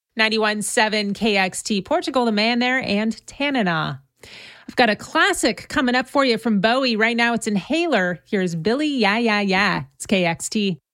91.7 KXT, Portugal the Man there, and Tanana. I've got a classic coming up for you from Bowie. Right now it's Inhaler. Here's Billy, Yeah, Yeah, Yeah. It's KXT.